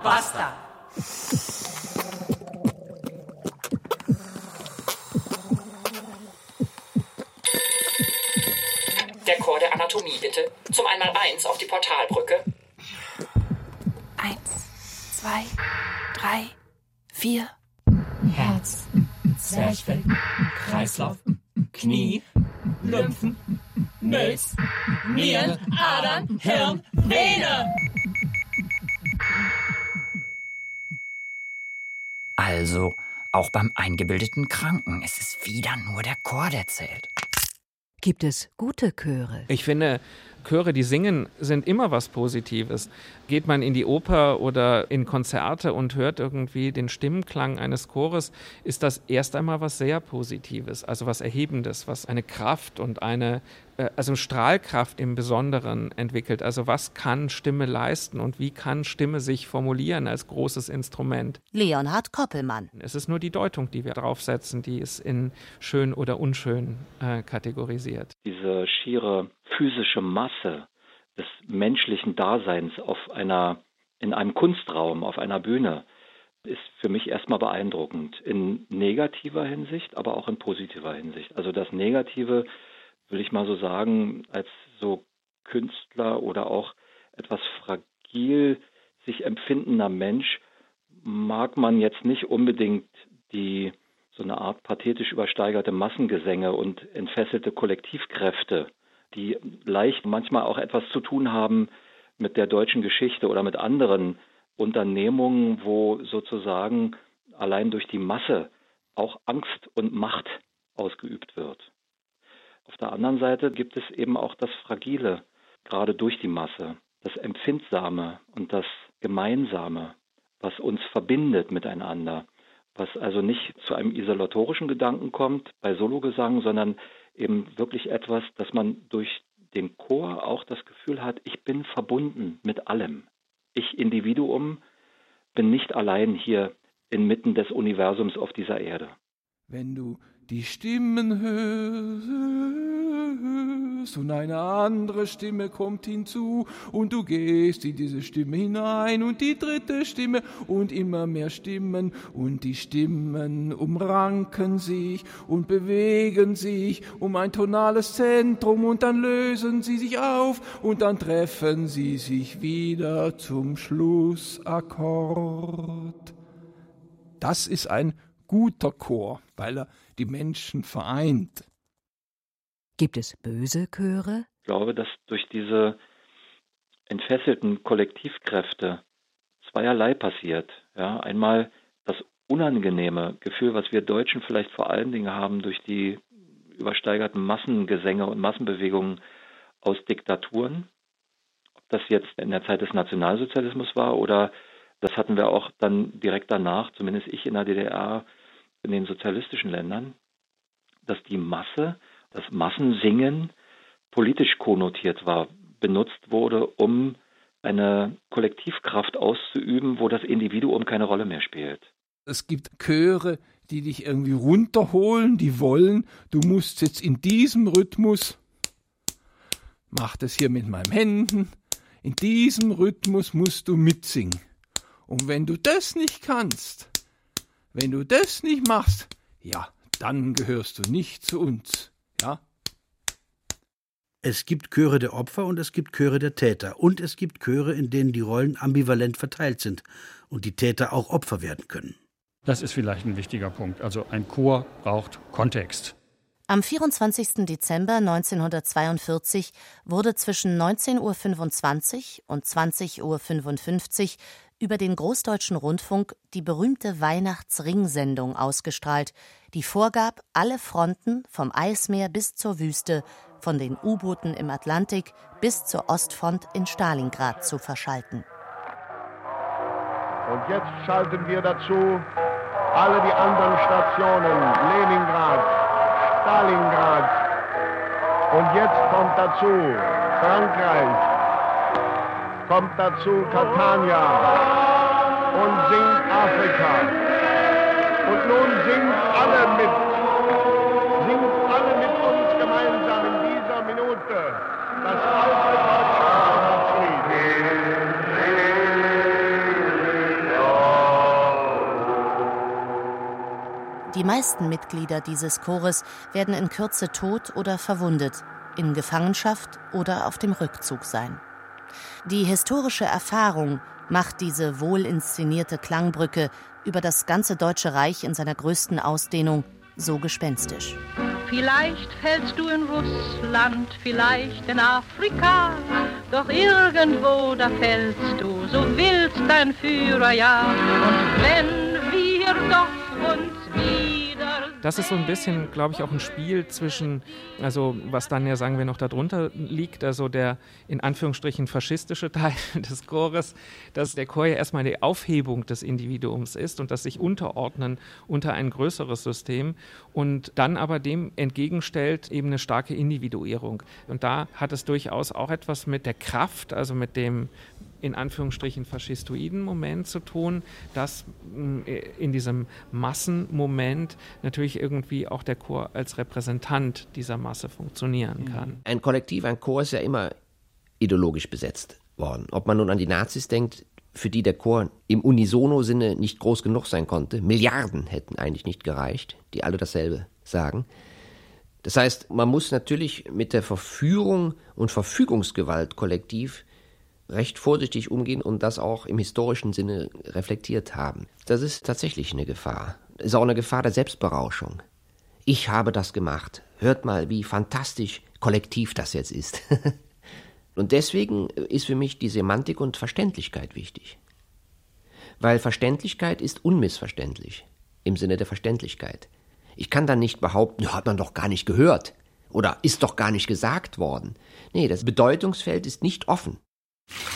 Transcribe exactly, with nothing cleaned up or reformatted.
Basta! Der Chor der Anatomie, bitte. Zum Einmaleins auf die Portalbrücke. Eins, zwei, drei, vier. Herz, Zwerchfell, Kreislauf, Knie, Lymphen, Milz, Nieren, Adern, Hirn, Vene. Also, auch beim eingebildeten Kranken ist es wieder nur der Chor, der zählt. Gibt es gute Chöre? Ich finde, Chöre, die singen, sind immer was Positives. Geht man in die Oper oder in Konzerte und hört irgendwie den Stimmklang eines Chores, ist das erst einmal was sehr Positives, also was Erhebendes, was eine Kraft und eine, äh, also Strahlkraft im Besonderen entwickelt. Also was kann Stimme leisten und wie kann Stimme sich formulieren als großes Instrument? Leonhard Koppelmann. Es ist nur die Deutung, die wir draufsetzen, die es in schön oder unschön äh, kategorisiert. Diese schiere physische Masse des menschlichen Daseins auf einer, in einem Kunstraum, auf einer Bühne, ist für mich erstmal beeindruckend. In negativer Hinsicht, aber auch in positiver Hinsicht. Also das Negative, will ich mal so sagen, als so Künstler oder auch etwas fragil sich empfindender Mensch, mag man jetzt nicht unbedingt die so eine Art pathetisch übersteigerte Massengesänge und entfesselte Kollektivkräfte, die leicht manchmal auch etwas zu tun haben mit der deutschen Geschichte oder mit anderen Unternehmungen, wo sozusagen allein durch die Masse auch Angst und Macht ausgeübt wird. Auf der anderen Seite gibt es eben auch das Fragile, gerade durch die Masse, das Empfindsame und das Gemeinsame, was uns verbindet miteinander, was also nicht zu einem isolatorischen Gedanken kommt bei Sologesang, sondern eben wirklich etwas, dass man durch den Chor auch das Gefühl hat, ich bin verbunden mit allem. Ich Individuum bin nicht allein hier inmitten des Universums auf dieser Erde. Wenn du die Stimmen hörst und eine andere Stimme kommt hinzu und du gehst in diese Stimme hinein und die dritte Stimme und immer mehr Stimmen und die Stimmen umranken sich und bewegen sich um ein tonales Zentrum und dann lösen sie sich auf und dann treffen sie sich wieder zum Schlussakkord. Das ist ein guter Chor, weil er die Menschen vereint. Gibt es böse Chöre? Ich glaube, dass durch diese entfesselten Kollektivkräfte zweierlei passiert. Ja, einmal das unangenehme Gefühl, was wir Deutschen vielleicht vor allen Dingen haben durch die übersteigerten Massengesänge und Massenbewegungen aus Diktaturen. Ob das jetzt in der Zeit des Nationalsozialismus war oder das hatten wir auch dann direkt danach, zumindest ich in der D D R, in den sozialistischen Ländern, dass die Masse, das Massensingen politisch konnotiert war, benutzt wurde, um eine Kollektivkraft auszuüben, wo das Individuum keine Rolle mehr spielt. Es gibt Chöre, die dich irgendwie runterholen, die wollen, du musst jetzt in diesem Rhythmus, mach das hier mit meinen Händen, in diesem Rhythmus musst du mitsingen. Und wenn du das nicht kannst, wenn du das nicht machst, ja, dann gehörst du nicht zu uns, ja? Es gibt Chöre der Opfer und es gibt Chöre der Täter. Und es gibt Chöre, in denen die Rollen ambivalent verteilt sind und die Täter auch Opfer werden können. Das ist vielleicht ein wichtiger Punkt. Also ein Chor braucht Kontext. Am vierundzwanzigsten Dezember neunzehnhundertzweiundvierzig wurde zwischen neunzehn Uhr fünfundzwanzig und zwanzig Uhr fünfundfünfzig über den Großdeutschen Rundfunk die berühmte Weihnachtsringsendung ausgestrahlt, die vorgab, alle Fronten vom Eismeer bis zur Wüste, von den U-Booten im Atlantik bis zur Ostfront in Stalingrad zu verschalten. Und jetzt schalten wir dazu alle die anderen Stationen, Leningrad, Stalingrad. Und jetzt kommt dazu Frankreich, kommt dazu Catania und singt Afrika. Und nun singt alle mit, singt alle mit uns gemeinsam in dieser Minute das alte deutsche Weihnachtslied. Die meisten Mitglieder dieses Chores werden in Kürze tot oder verwundet, in Gefangenschaft oder auf dem Rückzug sein. Die historische Erfahrung macht diese wohl inszenierte Klangbrücke über das ganze Deutsche Reich in seiner größten Ausdehnung so gespenstisch. Vielleicht fällst du in Russland, vielleicht in Afrika, doch irgendwo da fällst du, so willst dein Führer ja. Und wenn wir doch uns wieder... Das ist so ein bisschen, glaube ich, auch ein Spiel zwischen, also was dann ja, sagen wir, noch darunter liegt, also der in Anführungsstrichen faschistische Teil des Chores, dass der Chor ja erstmal die Aufhebung des Individuums ist und das sich unterordnen unter ein größeres System und dann aber dem entgegenstellt eben eine starke Individuierung. Und da hat es durchaus auch etwas mit der Kraft, also mit dem in Anführungsstrichen faschistoiden Moment zu tun, dass in diesem Massenmoment natürlich irgendwie auch der Chor als Repräsentant dieser Masse funktionieren kann. Ein Kollektiv, ein Chor ist ja immer ideologisch besetzt worden. Ob man nun an die Nazis denkt, für die der Chor im Unisono-Sinne nicht groß genug sein konnte, Milliarden hätten eigentlich nicht gereicht, die alle dasselbe sagen. Das heißt, man muss natürlich mit der Verführung und Verfügungsgewalt kollektiv recht vorsichtig umgehen und das auch im historischen Sinne reflektiert haben. Das ist tatsächlich eine Gefahr. Das ist auch eine Gefahr der Selbstberauschung. Ich habe das gemacht. Hört mal, wie fantastisch kollektiv das jetzt ist. Und deswegen ist für mich die Semantik und Verständlichkeit wichtig. Weil Verständlichkeit ist unmissverständlich, im Sinne der Verständlichkeit. Ich kann dann nicht behaupten, ja, hat man doch gar nicht gehört oder ist doch gar nicht gesagt worden. Nee, das Bedeutungsfeld ist nicht offen.